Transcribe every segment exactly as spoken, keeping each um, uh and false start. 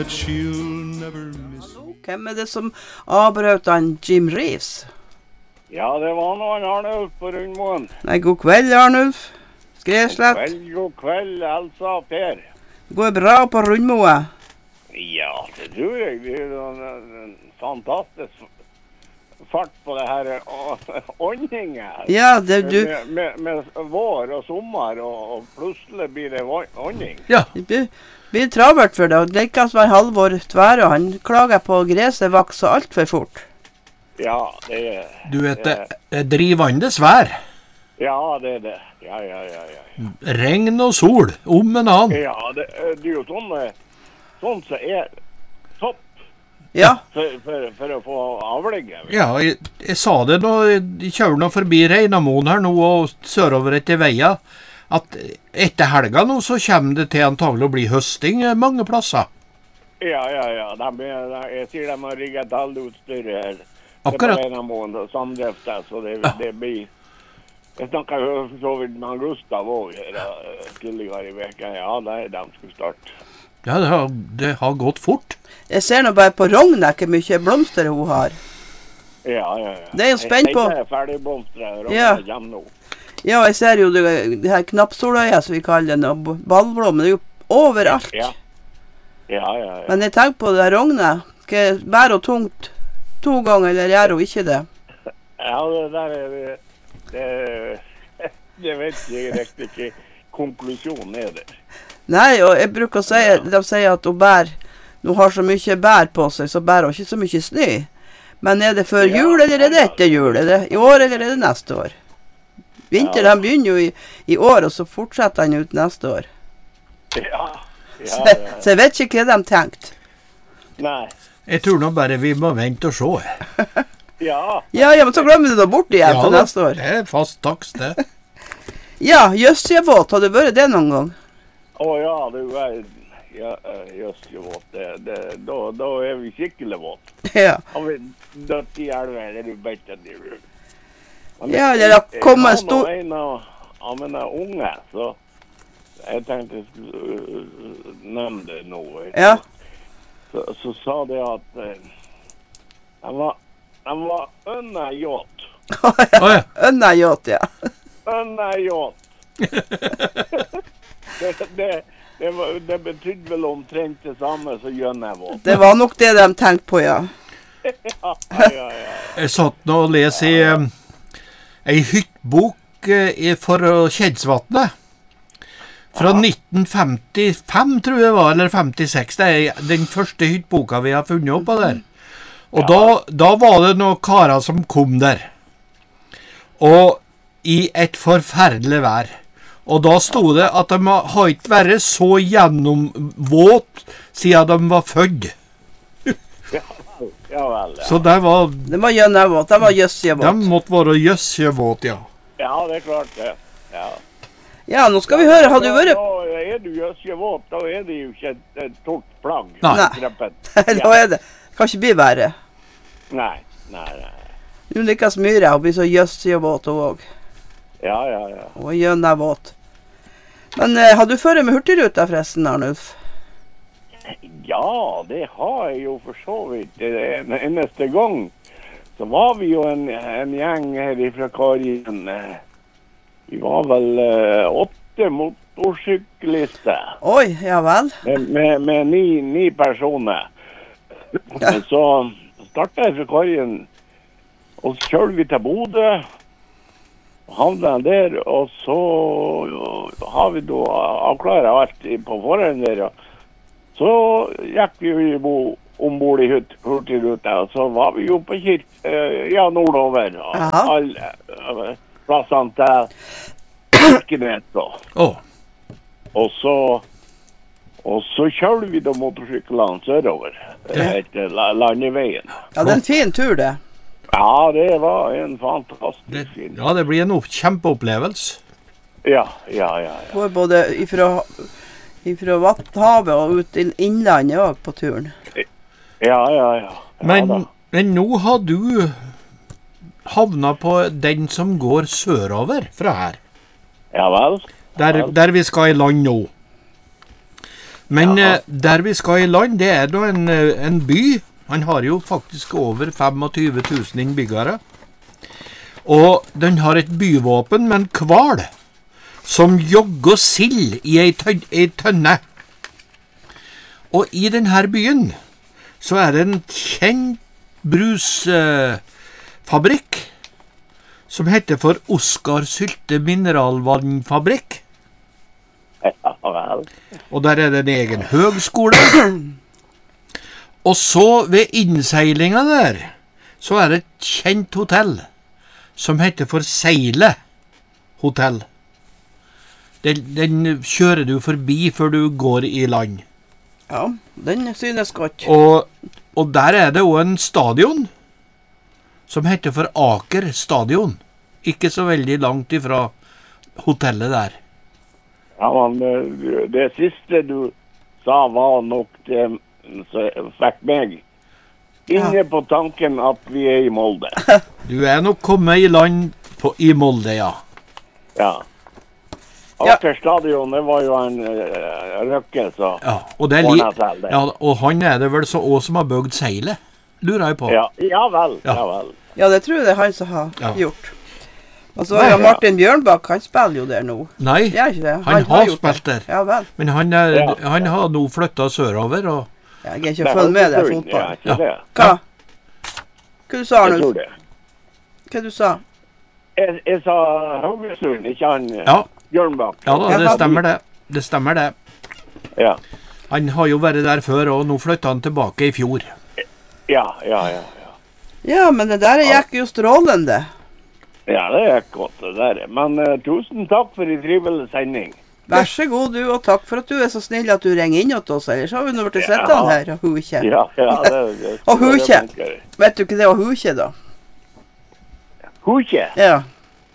Hallo, hvem er det som avbrøt han Jim Reeves? Ja, det var nå han Arnulf på Rundmoen. Nei, god kveld, Arnulf. Skreslett. God kveld, god kveld, Elsa og Per. Går bra på Rundmoe? Ja, det tror jeg. Det er en, en fantastisk fart på det her åndingen. Ja, det du... Med, med, med vår og sommer, og, og plutselig blir det ånding. Ja. Det blir, blir travert for det. Det er ikke som en Halvor Tvære. Han klager på gresset vokser alt for fort. Ja, det er... Du vet, det er drivende svær. Ja, det er det. Ja, ja, ja, ja. Regn og sol, om en annen. Ja, det, det er jo sånn, sånn som er topp. Ja. For, for, for å få avlegge. Ja, jeg, jeg sa det nå, jeg kjører nå forbi Reinamoen her nå, og sørover etter veia, at etter helga nå så kommer det til antagelig å bli høsting mange plasser. Ja, ja, ja. De, de, jeg sier de har rigget alle utstyr her. Akkurat. Det er på Reinamoen og samdrift der, så det, ja. Det blir... Jeg snakket jo så vidt med Gustav også her uh, tidligere i veken. Ja, nei, de skulle starte. Ja, det har, det har gått fort. Jeg ser nå bare på Rogna hvor mye blomster hun har. Ja, ja, ja. Det er jo spent på... Jeg er ferdig blomster, Rogna ja. Kommer nå. Ja, jeg ser jo det, det her knappsoløya som vi kaller den, og ballblom, det er jo overalt. Ja. Ja, ja, ja. Men jeg tenker på det her Rogna. Bær og tungt to ganger, eller gjør hun ikke det? Ja, det der er det... Det, det vet jeg riktig ikke. Konklusjonen er det. Nei, og jeg bruker å si, de sier at hun bær, nå har så mye bær på seg, så bær hun ikke så mye snø. Men er det før ja, jul, eller er det etter jul? Er det i år, eller er det neste år? Vinter, ja. Den begynner jo i, i år, og så fortsetter den ut neste år. Ja, ja, så, ja, ja. Så jeg vet ikke hva de tenkte. Nei. Jeg tror nå bare vi må vente og se. Ja. Ja, ja, men så glemmer du det bort igjen ja, til neste år. Ja, det er fast takst, det. Ja, Jøssjevåt, har du vært det noen gang? Å oh, ja, det er ja, Jøssjevåt. Det, det, da, da er vi skikkelig våt. Ja. Har vi dødt i elven, eller du vet det. Ja, eller da kommer en stor... Jeg har en av, av mine unge, så jeg tenkte jeg skulle uh, nevne det nå. Ja. Så, så sa det at uh, han var Han var ønneyacht. Å ja, oh, ja. Ønneyacht, ja. Ønneyacht. det, det, det, det betydde vel omtrent det samme som Gjønnevåt. Det var nok det de tenkte på, ja. ja, ja, ja. Jeg satt nå og leste i um, en hyttbok uh, for Kjedsvatnet. Fra ja. nitten femtifem, tror jeg var, eller femtiseks. Det er den første hyttboka vi har funnet opp av der. Og ja. da, da var det noen karer som kom der, og i et forferdelig vær. Og da stod det at de har ikke vært så gjennomvåt siden de var født. ja, ja vel, ja. Så det var... Det var gjønnevåt, det var jøssjevåt. De måtte være jøssjevåt, ja. Ja, det er klart det. Ja, ja nå skal vi høre, har du vært... Da er du jøssjevåt, da er det jo ikke et, et stort plagg. Nei, da er det. Kan ikke bli verre. Nei, nei, nei. Hun liker smyre, hun blir så jøssjevåt hun også. Ja, ja, ja. Og gjønnevåt. Men eh, har du ført med hurtigruta forresten, Arnulf? Ja, det har jeg jo for så vidt. En eneste gang så var vi jo en, en gjeng her fra Karien. Vi var vel uh, åtte motorsyklister. Oi, ja vel. Med, med, med ni, ni personer. Ja. Så startet jeg fra Karien, og så kjørte vi til Bodø, og havnet der, og så har vi da avklaret alt på forhånd der, og så gikk vi jo ombord i hurtigruta, og så var vi jo på kirk, ja, nordover, og alle plassene til Kirkenes da. Oh. Og så Og så kjører vi da motorsyklene sørover etter landeveien. Ja, det er en fin tur, det. Ja, det var en fantastisk fin. Ja, det blir en kjempeopplevelse. Ja, ja, ja. ja. Går både ifra, ifra Vatthavet og ut i innlandet også på turen. Ja, ja, ja. ja men, men nå har du havnet på den som går sørover fra her. Ja vel. Der, der vi skal i land nå. Men Ja. eh, der vi skal i land, det er da en, eh, en by. Han har jo faktisk over tjuefem tusen innbyggere. Og den har et byvåpen med en kval som jogger sild i ei, tøn ei tønne. Og i denne byen så er det en kjent brusfabrikk eh, som heter for Oskar Sylte Mineralvannfabrikk. Ja vel. Og der er det en egen høgskole. Og så ved innseilinga der, så er det et kjent hotell som heter for Seile hotell. Den, den kjører du forbi før du går i land. Ja, den synes godt. Og, og der er det også en stadion som heter for Aker stadion. Ikke så veldig langt ifra hotellet der. Ja, men eh, det siste du sa var nok det som fikk meg inne Ja. på tanken at vi er i Molde. Du er nok kommet i land på, i Molde, ja. Ja. Ja. Aker stadion, det var jo en uh, røkke, så ja. Og, det er li ordnet seg det. ja, og han er det vel så også som har bygd seilet, lurer jeg på. Ja, ja vel, Ja. ja vel. Ja, det tror jeg det er han som har Ja. gjort. Og så er jo Nei, ja. Martin Bjørnbakk, han spiller jo der nå. Nei, Gjør ikke det? han har gjort spilt det. der. Ja vel. Men han, er, Ja. han har nå flyttet sørover, og Ja, jeg er ikke følge med deg i Ja, fotball. ikke det. Hva? Hva du sa Jeg tror Arnulf? det. Hva du sa? Jeg, jeg sa Haugesund, ikke han eh, ja, Bjørnbakk. ja da, det Ja. stemmer det. Det stemmer det. Ja, Han har jo vært der før, og nå flyttet han tilbake i fjor. ja, ja, ja. ja. Ja, men det der gikk jo strålende. Ja, det er godt det der. Men eh, tusen takk for en trivelig sending. Vær så god du, og takk for at du er så snill at du ringer inn til oss, ellers har vi nå vært Ja. sittende her og huke. Ja, ja, det, det, Og det huke. funker. Vet du ikke det å huke da? Huke? Ja.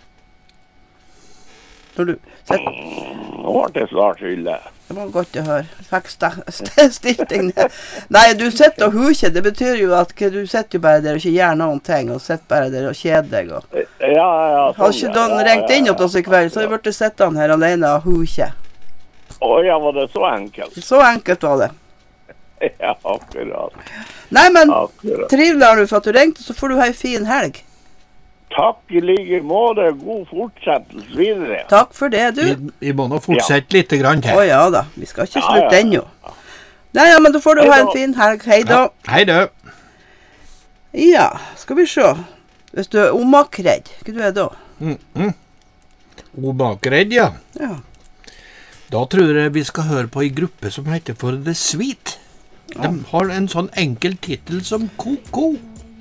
Når du sitter. Nå ble det snart hylle. Det var godt å høre. Fikk sta- st- stilting der. Nei, du sitter og huker. Det betyr jo at ikke- du sitter jo bare der og ikke gjør noen ting, og sitter bare der og kjeder deg. Og. Ja, ja, Har sånn, ikke ja, noen ja, ringt ja, inn ja. til oss i kveld, så har vi blitt sittende her alene og huke. Å ja, var det så enkelt? Så enkelt var det. Ja, akkurat. Nei, men akkurat. trivelig Arnulf at du ringte, så får du ha en fin helg. Takk i like måte. God fortsettelse videre. Takk for det, du. Vi, vi må nå fortsette litt grann Å til. ja da, vi skal ikke Ja, slutte ja. ennå. Nei, ja, men da får du Hei ha da. en fin helg. Hei da. Ja. Hei du. Ja, skal vi se. Hvis du er omakredd, hva du er da? Mm -mm. Obakredd, ja. Ja. Da tror jeg vi skal høre på en gruppe som heter for The Sweet. De har en sånn enkel titel som Ko-Ko.